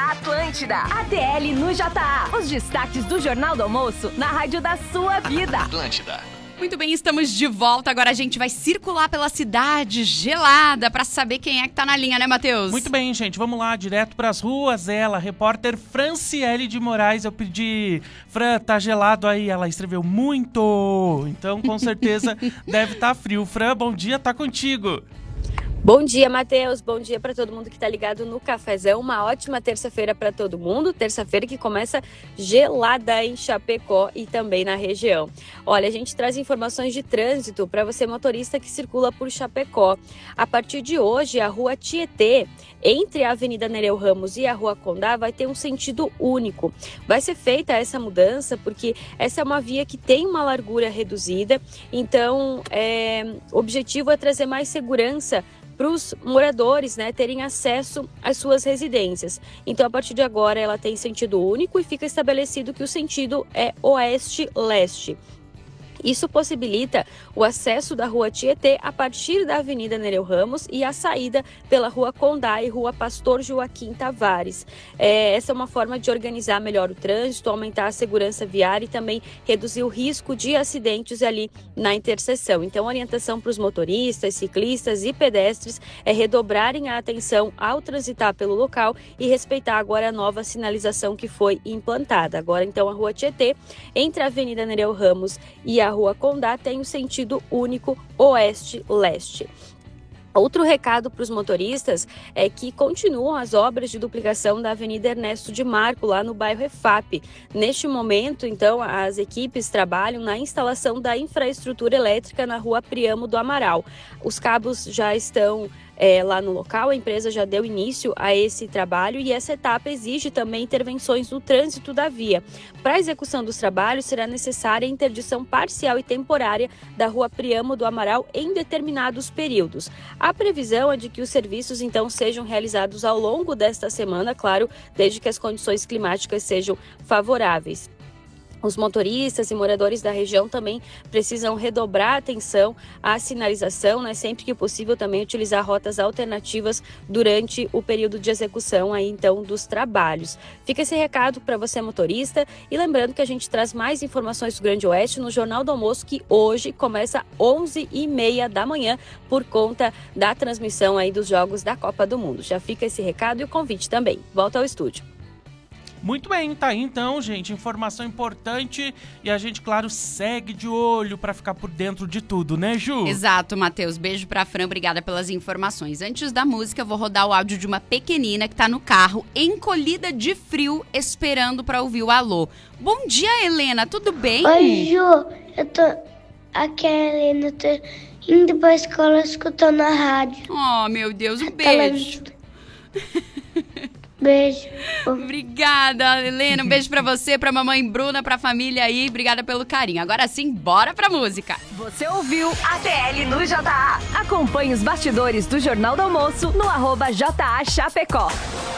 Atlântida. ATL no JA. Os destaques do Jornal do Almoço na rádio da sua vida. Atlântida. Muito bem, estamos de volta. Agora a gente vai circular pela cidade gelada pra saber quem é que tá na linha, né, Matheus? Muito bem, gente. Vamos lá, direto pras ruas. Ela, repórter Franciele de Moraes. Eu pedi, Fran, tá gelado aí? Ela escreveu muito. Então, com certeza, deve estar frio. Fran, bom dia, tá contigo. Bom dia, Matheus. Bom dia para todo mundo que está ligado no Cafezão. Uma ótima terça-feira para todo mundo. Terça-feira que começa gelada em Chapecó e também na região. Olha, a gente traz informações de trânsito para você, motorista que circula por Chapecó. A partir de hoje, a rua Tietê, entre a Avenida Nereu Ramos e a Rua Condá, vai ter um sentido único. Vai ser feita essa mudança porque essa é uma via que tem uma largura reduzida. Então, o objetivo é trazer mais segurança para os moradores, né, terem acesso às suas residências. Então, a partir de agora, ela tem sentido único e fica estabelecido que o sentido é oeste-leste. Isso possibilita o acesso da Rua Tietê a partir da Avenida Nereu Ramos e a saída pela Rua Condá e Rua Pastor Joaquim Tavares. Essa é uma forma de organizar melhor o trânsito, aumentar a segurança viária e também reduzir o risco de acidentes ali na interseção. Então, a orientação para os motoristas, ciclistas e pedestres é redobrarem a atenção ao transitar pelo local e respeitar agora a nova sinalização que foi implantada. Agora, então, a Rua Tietê, entre a Avenida Nereu Ramos e a Rua Condá, tem o sentido único oeste-leste. Outro recado para os motoristas é que continuam as obras de duplicação da Avenida Ernesto de Marco, lá no bairro EFAP. Neste momento, então, as equipes trabalham na instalação da infraestrutura elétrica na Rua Priamo do Amaral. Os cabos já estão lá no local, a empresa já deu início a esse trabalho e essa etapa exige também intervenções no trânsito da via. Para a execução dos trabalhos, será necessária a interdição parcial e temporária da Rua Priamo do Amaral em determinados períodos. A previsão é de que os serviços, então, sejam realizados ao longo desta semana, claro, desde que as condições climáticas sejam favoráveis. Os motoristas e moradores da região também precisam redobrar a atenção à sinalização, né? Sempre que possível também utilizar rotas alternativas durante o período de execução aí, então, dos trabalhos. Fica esse recado para você, motorista, e lembrando que a gente traz mais informações do Grande Oeste no Jornal do Almoço, que hoje começa às 11h30 da manhã por conta da transmissão aí dos Jogos da Copa do Mundo. Já fica esse recado e o convite também. Volta ao estúdio. Muito bem, tá aí então, gente, informação importante e a gente, claro, segue de olho pra ficar por dentro de tudo, né, Ju? Exato, Matheus. Beijo pra Fran, obrigada pelas informações. Antes da música, eu vou rodar o áudio de uma pequenina que tá no carro, encolhida de frio, esperando pra ouvir o alô. Bom dia, Helena, tudo bem? Oi, Ju, aqui é a Helena, tô indo pra escola escutando a rádio. Oh, meu Deus, um beijo. Beijo. Obrigada, Helena. Um beijo pra você, pra mamãe Bruna, pra família aí. Obrigada pelo carinho. Agora sim, bora pra música. Você ouviu ATL no JA. Acompanhe os bastidores do Jornal do Almoço no @JA Chapecó.